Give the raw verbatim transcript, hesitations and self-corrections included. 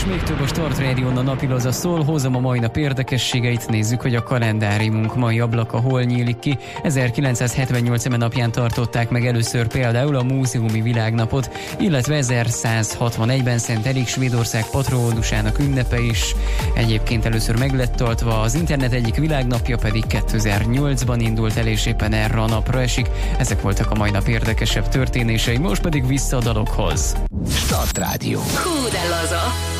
még több a Start Radio-n, a napilaza szól, hozom a mai nap érdekességeit, nézzük, hogy a kalendáriumunk mai ablaka hol nyílik ki. ezerkilencszázhetvennyolc eme napján tartották meg először például a múzeumi világnapot, illetve ezerszázhatvanegyben Szent Erik, Svédország patrónusának ünnepe is. Egyébként először meg lett tartva, az internet egyik világnapja pedig kétezer-nyolcban indult el, és éppen erre a napra esik. Ezek voltak a mai nap érdekesebb történései, most pedig vissza a dalokhoz. Start Radio. Hú, de laza!